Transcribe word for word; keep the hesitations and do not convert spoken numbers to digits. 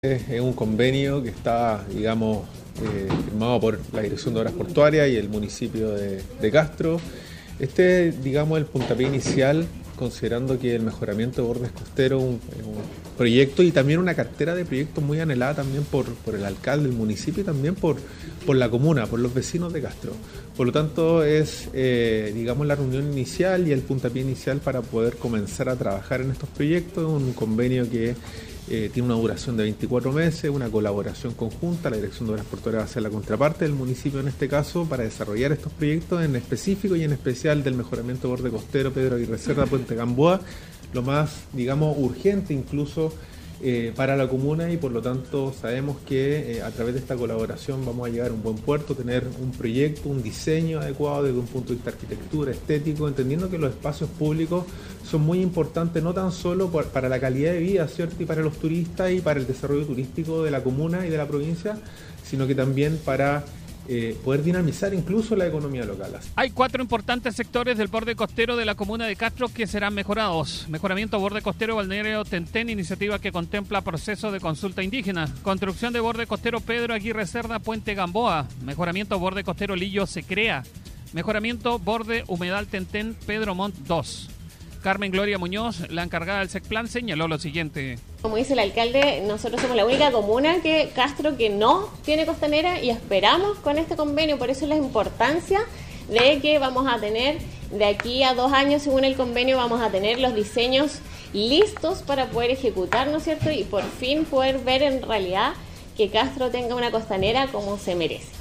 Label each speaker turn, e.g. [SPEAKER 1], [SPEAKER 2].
[SPEAKER 1] Es un convenio que está, digamos, eh, firmado por la Dirección de Obras Portuarias y el municipio de, de Castro. Este es, digamos, el puntapié inicial, considerando que el mejoramiento de bordes costeros es un, un proyecto y también una cartera de proyectos muy anhelada también por, por el alcalde del municipio y también por, por la comuna, por los vecinos de Castro. Por lo tanto, es, eh, digamos, la reunión inicial y el puntapié inicial para poder comenzar a trabajar en estos proyectos. Un convenio que Eh, tiene una duración de veinticuatro meses, una colaboración conjunta. La Dirección de Obras Portuarias va a ser la contraparte del municipio en este caso para desarrollar estos proyectos en específico y en especial del mejoramiento de borde costero Pedro Aguirre Cerda, Puente Gamboa, lo más, digamos, urgente incluso eh, para la comuna, y por lo tanto sabemos que eh, a través de esta colaboración vamos a llegar a un buen puerto, tener un proyecto, un diseño adecuado desde un punto de vista de arquitectura, estético, entendiendo que los espacios públicos son muy importantes no tan solo por, para la calidad de vida, ¿cierto?, y para los turistas y para el desarrollo turístico de la comuna y de la provincia, sino que también para eh, poder dinamizar incluso la economía local.
[SPEAKER 2] Hay cuatro importantes sectores del borde costero de la comuna de Castro que serán mejorados. Mejoramiento borde costero Balneario Tentén, iniciativa que contempla proceso de consulta indígena. Construcción de borde costero Pedro Aguirre Cerda, Puente Gamboa. Mejoramiento borde costero Lillo se crea. Mejoramiento borde Humedal Tentén, Pedro Montt dos. Carmen Gloria Muñoz, la encargada del SECPLAN, señaló lo siguiente.
[SPEAKER 3] Como dice el alcalde, nosotros somos la única comuna que Castro que no tiene costanera y esperamos con este convenio, por eso la importancia de que vamos a tener de aquí a dos años, según el convenio, vamos a tener los diseños listos para poder ejecutar, ¿no es cierto? Y por fin poder ver en realidad que Castro tenga una costanera como se merece.